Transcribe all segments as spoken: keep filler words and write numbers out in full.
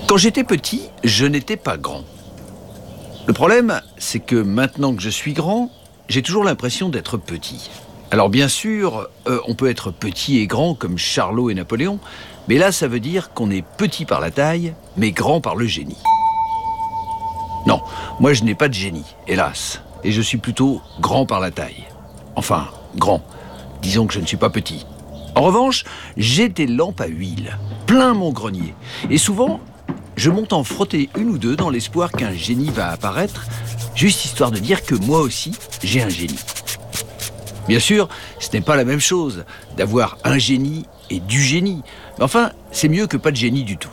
Quand j'étais petit, je n'étais pas grand. Le problème, c'est que maintenant que je suis grand, j'ai toujours l'impression d'être petit. Alors bien sûr, euh, on peut être petit et grand comme Charlot et Napoléon, mais là ça veut dire qu'on est petit par la taille, mais grand par le génie. Non, moi je n'ai pas de génie, hélas, et je suis plutôt grand par la taille. Enfin, grand, disons que je ne suis pas petit. En revanche, j'ai des lampes à huile, plein mon grenier, et souvent, je monte en frotter une ou deux dans l'espoir qu'un génie va apparaître, juste histoire de dire que moi aussi, j'ai un génie. Bien sûr, ce n'est pas la même chose d'avoir un génie et du génie. Mais enfin, c'est mieux que pas de génie du tout.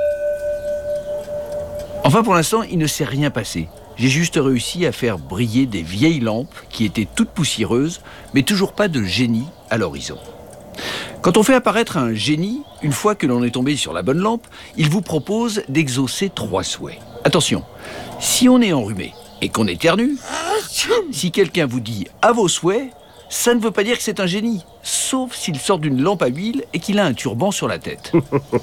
Enfin, pour l'instant, il ne s'est rien passé. J'ai juste réussi à faire briller des vieilles lampes qui étaient toutes poussiéreuses, mais toujours pas de génie à l'horizon. Quand on fait apparaître un génie, une fois que l'on est tombé sur la bonne lampe, il vous propose d'exaucer trois souhaits. Attention, si on est enrhumé et qu'on éternue, si quelqu'un vous dit « à vos souhaits », ça ne veut pas dire que c'est un génie, sauf s'il sort d'une lampe à huile et qu'il a un turban sur la tête.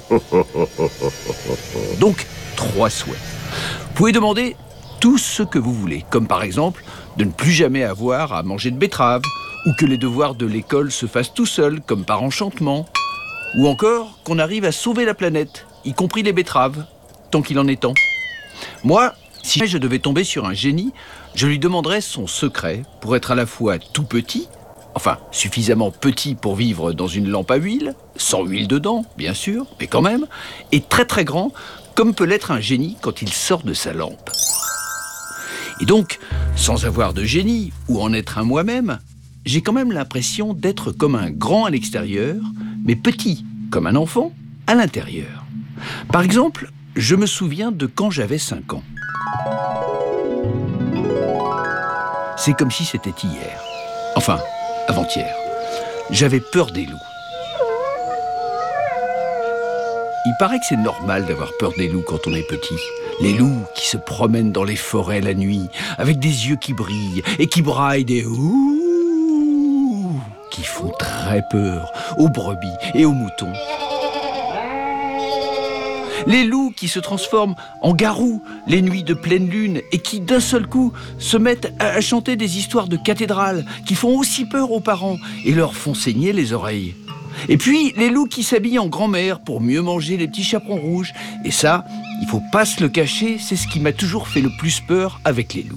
Donc, trois souhaits. Vous pouvez demander tout ce que vous voulez, comme par exemple de ne plus jamais avoir à manger de betterave, ou que les devoirs de l'école se fassent tout seuls, comme par enchantement, ou encore qu'on arrive à sauver la planète, y compris les betteraves, tant qu'il en est temps. Moi, si je devais tomber sur un génie, je lui demanderais son secret pour être à la fois tout petit, enfin suffisamment petit pour vivre dans une lampe à huile, sans huile dedans, bien sûr, mais quand même, et très très grand, comme peut l'être un génie quand il sort de sa lampe. Et donc, sans avoir de génie, ou en être un moi-même, j'ai quand même l'impression d'être comme un grand à l'extérieur, mais petit, comme un enfant, à l'intérieur. Par exemple, je me souviens de quand j'avais cinq ans. C'est comme si c'était hier. Enfin, avant-hier. J'avais peur des loups. Il paraît que c'est normal d'avoir peur des loups quand on est petit. Les loups qui se promènent dans les forêts la nuit, avec des yeux qui brillent et qui braillent des ouh qui font très peur aux brebis et aux moutons. Les loups qui se transforment en garous les nuits de pleine lune et qui d'un seul coup se mettent à chanter des histoires de cathédrales qui font aussi peur aux parents et leur font saigner les oreilles. Et puis les loups qui s'habillent en grand-mère pour mieux manger les petits chaperons rouges. Et ça, il faut pas se le cacher, c'est ce qui m'a toujours fait le plus peur avec les loups.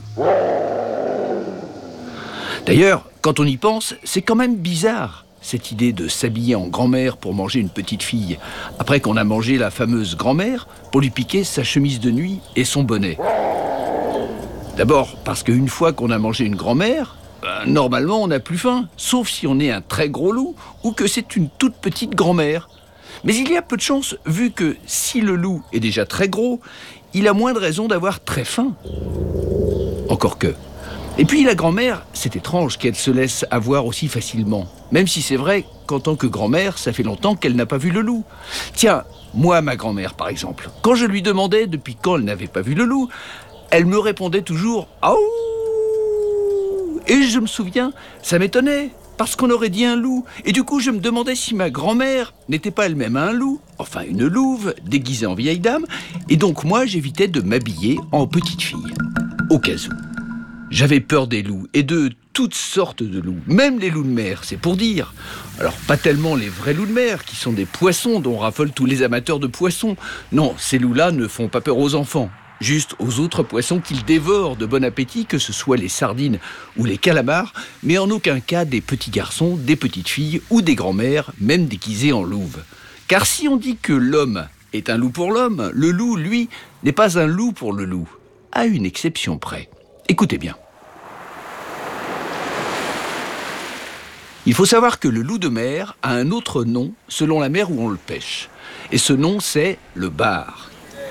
D'ailleurs, quand on y pense, c'est quand même bizarre, cette idée de s'habiller en grand-mère pour manger une petite fille, après qu'on a mangé la fameuse grand-mère pour lui piquer sa chemise de nuit et son bonnet. D'abord, parce qu'une fois qu'on a mangé une grand-mère, ben, normalement on n'a plus faim, sauf si on est un très gros loup ou que c'est une toute petite grand-mère. Mais il y a peu de chance, vu que si le loup est déjà très gros, il a moins de raisons d'avoir très faim. Encore que. Et puis la grand-mère, c'est étrange qu'elle se laisse avoir aussi facilement. Même si c'est vrai qu'en tant que grand-mère, ça fait longtemps qu'elle n'a pas vu le loup. Tiens, moi, ma grand-mère, par exemple, quand je lui demandais depuis quand elle n'avait pas vu le loup, elle me répondait toujours « Aouh !» Et je me souviens, ça m'étonnait, parce qu'on aurait dit un loup. Et du coup, je me demandais si ma grand-mère n'était pas elle-même un loup, enfin une louve, déguisée en vieille dame. Et donc moi, j'évitais de m'habiller en petite fille, au cas où. J'avais peur des loups, et de toutes sortes de loups, même les loups de mer, c'est pour dire. Alors, pas tellement les vrais loups de mer, qui sont des poissons dont raffolent tous les amateurs de poissons. Non, ces loups-là ne font pas peur aux enfants, juste aux autres poissons qu'ils dévorent de bon appétit, que ce soit les sardines ou les calamars, mais en aucun cas des petits garçons, des petites filles ou des grands-mères, même déguisés en louves. Car si on dit que l'homme est un loup pour l'homme, le loup, lui, n'est pas un loup pour le loup, à une exception près. Écoutez bien. Il faut savoir que le loup de mer a un autre nom selon la mer où on le pêche. Et ce nom, c'est le bar.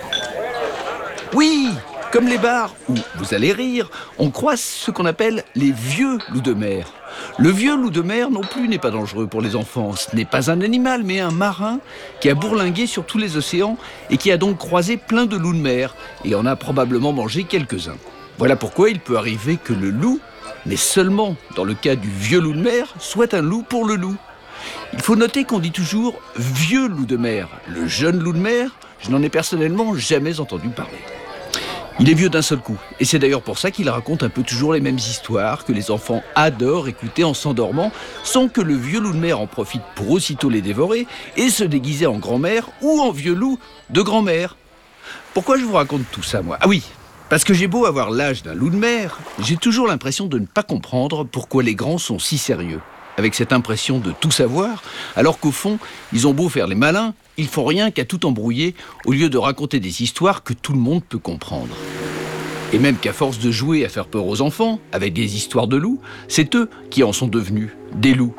Oui, comme les bars où, vous allez rire, on croise ce qu'on appelle les vieux loups de mer. Le vieux loup de mer non plus n'est pas dangereux pour les enfants. Ce n'est pas un animal, mais un marin qui a bourlingué sur tous les océans et qui a donc croisé plein de loups de mer et en a probablement mangé quelques-uns. Voilà pourquoi il peut arriver que le loup, mais seulement dans le cas du vieux loup de mer, soit un loup pour le loup. Il faut noter qu'on dit toujours « vieux loup de mer ». Le jeune loup de mer, Je n'en ai personnellement jamais entendu parler. Il est vieux d'un seul coup, et c'est d'ailleurs pour ça qu'il raconte un peu toujours les mêmes histoires que les enfants adorent écouter en s'endormant, sans que le vieux loup de mer en profite pour aussitôt les dévorer et se déguiser en grand-mère ou en vieux loup de grand-mère. Pourquoi je vous raconte tout ça, moi ? Ah oui, parce que j'ai beau avoir l'âge d'un loup de mer, j'ai toujours l'impression de ne pas comprendre pourquoi les grands sont si sérieux, avec cette impression de tout savoir, alors qu'au fond, ils ont beau faire les malins, ils font rien qu'à tout embrouiller au lieu de raconter des histoires que tout le monde peut comprendre. Et même qu'à force de jouer à faire peur aux enfants, avec des histoires de loups, c'est eux qui en sont devenus des loups.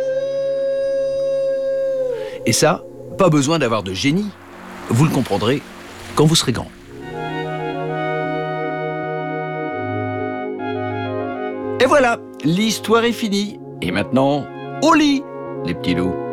Et ça, pas besoin d'avoir de génie. Vous le comprendrez quand vous serez grand. Et voilà, l'histoire est finie. Et maintenant, au lit, les petits loups.